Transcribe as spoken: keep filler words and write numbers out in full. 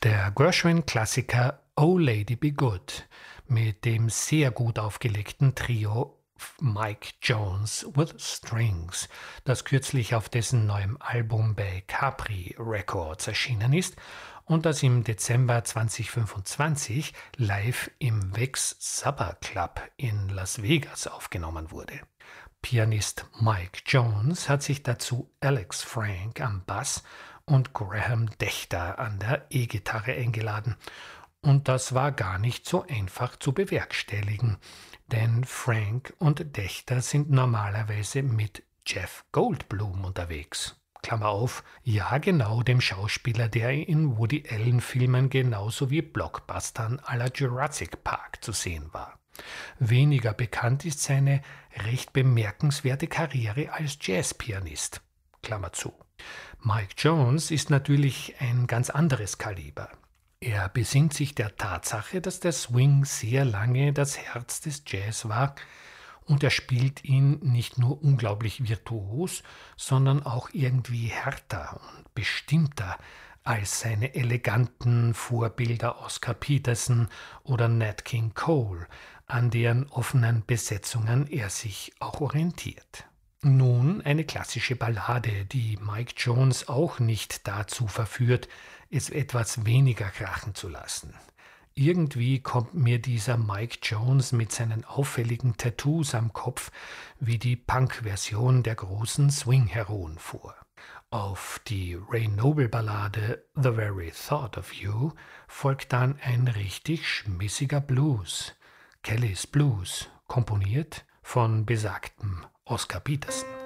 Der Gershwin-Klassiker Oh Lady Be Good mit dem sehr gut aufgelegten Trio Mike Jones with Strings, das kürzlich auf dessen neuem Album bei Capri Records erschienen ist und das im Dezember zweitausendfünfundzwanzig live im Vex Supper Club in Las Vegas aufgenommen wurde. Pianist Mike Jones hat sich dazu Alex Frank am Bass und Graham Dächter an der E-Gitarre eingeladen. Und das war gar nicht so einfach zu bewerkstelligen, denn Frank und Dächter sind normalerweise mit Jeff Goldblum unterwegs. Klammer auf, ja genau dem Schauspieler, der in Woody Allen-Filmen genauso wie Blockbustern à la Jurassic Park zu sehen war. Weniger bekannt ist seine recht bemerkenswerte Karriere als Jazzpianist. Klammer zu. Mike Jones ist natürlich ein ganz anderes Kaliber. Er besinnt sich der Tatsache, dass der Swing sehr lange das Herz des Jazz war und er spielt ihn nicht nur unglaublich virtuos, sondern auch irgendwie härter und bestimmter als seine eleganten Vorbilder Oscar Peterson oder Nat King Cole, an deren offenen Besetzungen er sich auch orientiert. Nun eine klassische Ballade, die Mike Jones auch nicht dazu verführt, es etwas weniger krachen zu lassen. Irgendwie kommt mir dieser Mike Jones mit seinen auffälligen Tattoos am Kopf wie die Punk-Version der großen Swing-Heroen vor. Auf die Ray Noble-Ballade The Very Thought of You folgt dann ein richtig schmissiger Blues, Kelly's Blues, komponiert von besagtem Oscar Peterson.